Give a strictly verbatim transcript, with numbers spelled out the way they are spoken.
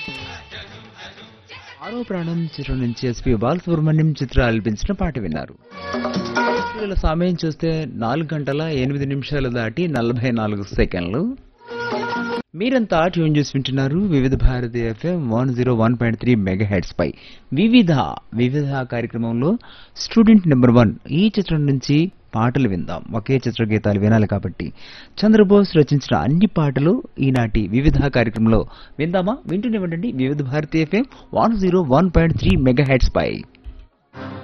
ఆరో ప్రాణం చిత్రం నుంచి ఎస్పి బాలసుబ్రహ్మణ్యం చిత్ర ఆలపించిన పాట విన్నారు. వీళ్ళ సమయం చూస్తే నాలుగు గంటల ఎనిమిది నిమిషాలు దాటి నలభై నాలుగు సెకండ్లు. మీరంతా ట్యూన్ చేసి వింటున్నారు వివిధ Bharati FM one zero one point three mega heads పై వివిధ వివిధ కార్యక్రమంలో స్టూడెంట్ నెంబర్ వన్ ఈ చిత్రం నుంచి పాటలు విందాం. ఒకే చిత్ర గీతాలు వినాలి కాబట్టి చంద్రబోస్ రచించిన అన్ని పాటలు ఈనాటి వివిధ కార్యక్రమంలో విందామా? వింటూనే ఉండండి వివిధ Bharati FM one zero one point three mega heads పై.